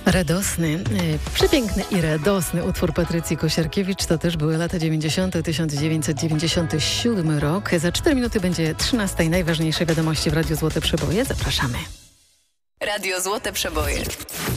Radosny, przepiękny i radosny utwór Patrycji Kosiarkiewicz. To też były lata 90. 1997 rok. Za 4 minuty będzie 13. Najważniejsze wiadomości w Radiu Złote Przeboje. Zapraszamy. Radio Złote Przeboje.